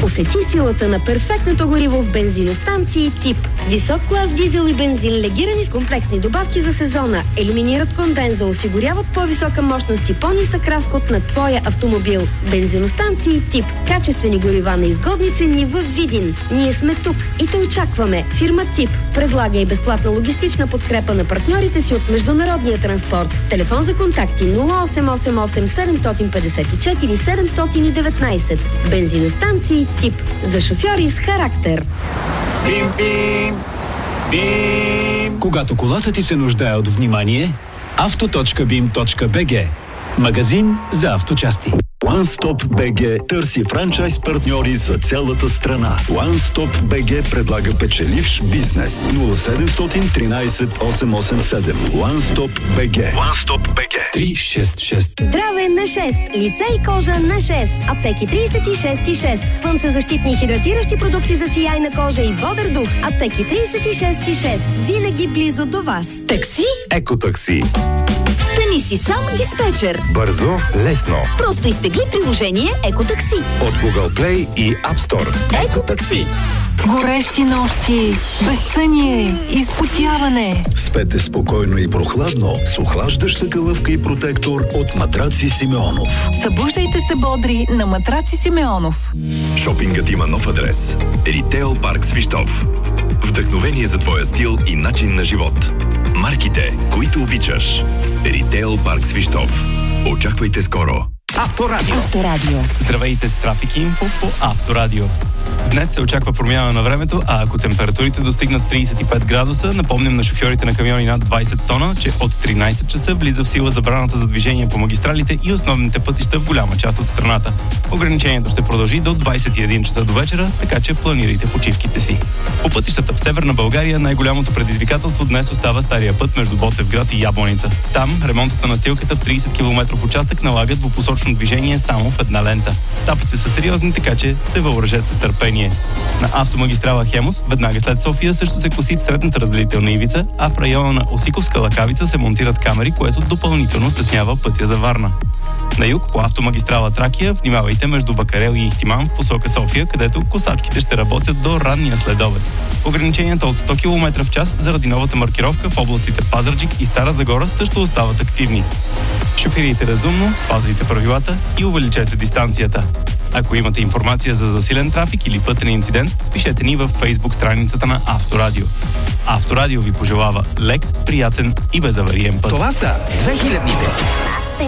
Усети силата на перфектното гориво в бензиностанции ТИП. Висок клас дизел и бензин, легирани с комплексни добавки за сезона, елиминират конденза, осигуряват по-висока мощност и по-нисък разход на твоя автомобил. Бензиностанции ТИП. Качествени горива на изгодни цени в Видин. Ние сме тук и те очакваме. Фирма ТИП предлага и безплатна логистична подкрепа на партньорите си от международния транспорт. Телефон за контакти 0888 754 719. Бензиностанции ТИП. За шофьори с характер. Бим, бим, бим. Когато колата ти се нуждае от внимание, auto.bim.bg. Магазин за авточасти. OneStop BG търси франчайз партньори за цялата страна. OneStop BG предлага печеливш бизнес. 0713 887. OneStop BG. OneStop BG. 366. Здраве на 6. Лице и кожа на 6. Аптеки 36,6. Слънцезащитни и хидратиращи продукти за сияйна кожа и бодър дух. Аптеки 36,6. Винаги близо до вас. Такси? Екотакси. Стани си сам диспетчер. Бързо, лесно. Просто изтегли приложение Екотакси От Google Play и App Store. Екотакси. Горещи нощи, безсъние, изпотяване. Спете спокойно и прохладно с охлаждаща калъвка и протектор от Матраци Симеонов. Събуждайте се бодри на Матраци Симеонов. Шопингът има нов адрес. Ритейл парк Свищов. Вдъхновение за твоя стил и начин на живот. Марките, които обичаш. Ритейл парк Свищов. Очаквайте скоро. Авторадио. Здравейте с Трафик Инфо по Авторадио. Днес се очаква промяна на времето, а ако температурите достигнат 35 градуса, напомням на шофьорите на камиони над 20 тона, че от 13 часа влиза в сила забраната за движение по магистралите и основните пътища в голяма част от страната. Ограничението ще продължи до 21 часа до вечера, така че планирайте почивките си. По пътищата в Северна България най-голямото предизвикателство днес остава стария път между Ботевград и Ябланица. Там ремонтът на настилката в 30 км участък налагат двупосочно движение само в една лента. Тапите са сериозни, така че се въоръжете с търпение. На автомагистрала Хемус, веднага след София, също се коси в средната разделителна ивица, а в района на Осиковска Лакавица се монтират камери, което допълнително стеснява пътя за Варна. На юг, по автомагистрала Тракия, внимавайте между Бакарел и Ихтиман в посока София, където косачките ще работят до ранния следобед. Ограниченията от 100 км в час заради новата маркировка в областите Пазарджик и Стара Загора също остават активни. Шофирайте разумно, спазвайте правилата и увеличете дистанцията. Ако имате информация за засилен трафик или пътен инцидент, пишете ни във Facebook страницата на Авторадио. Авторадио ви пожелава лек, приятен и безавариен път. Това са 2000-ните.